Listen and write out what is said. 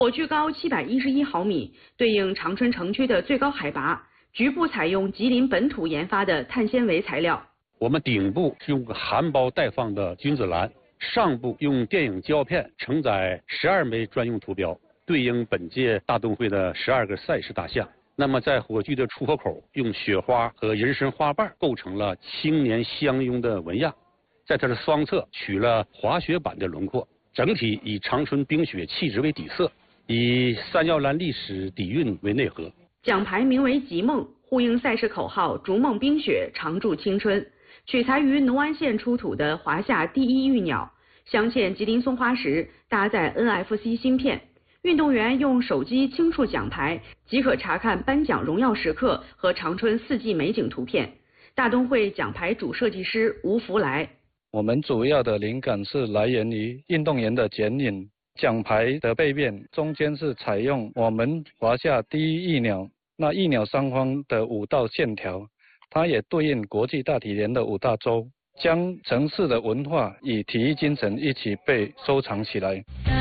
火炬高711毫米，对应长春城区的最高海拔，局部采用吉林本土研发的碳纤维材料。 我们顶部是用含苞待放的君子兰，上部用电影胶片承载12枚专用图标，对应本届大动会的12个赛事大项。那么在火炬的出火口，用雪花和人参花瓣构成了青年相拥的纹样，在它的双侧取了滑雪板的轮廓，整体以长春冰雪气质为底色，以三耀兰历史底蕴为内核。 奖牌名为“极梦”，呼应赛事口号“逐梦冰雪，常驻青春”，取材于农安县出土的华夏第一玉鸟，镶嵌吉林松花石，搭载 NFC 芯片。运动员用手机轻触奖牌，即可查看颁奖荣耀时刻和长春四季美景图片。大冬会奖牌主设计师吴福来。 我们主要的灵感是来源于运动员的剪影。奖牌的背面中间是采用我们华夏第一翼鸟，那翼鸟上方的5道线条，它也对应国际大体联的5大洲，将城市的文化与体育精神一起被收藏起来。